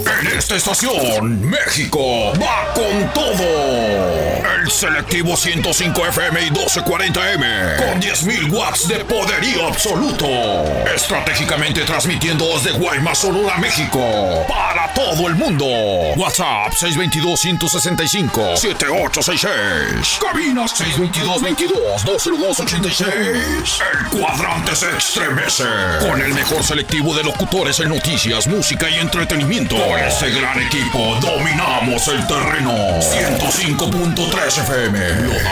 En esta estación, México va con todo. El selectivo 105 FM y 1240M con 10.000 watts de poderío absoluto. Estratégicamente transmitiendo desde Guaymas, Sonora, México para todo el mundo. WhatsApp 622-165-7866. Cabina 622-22-20286. El cuadrante se estremece con el mejor selectivo de locutores en noticias, música y entretenimiento. Con este gran equipo dominamos el terreno. 105.3 FM lo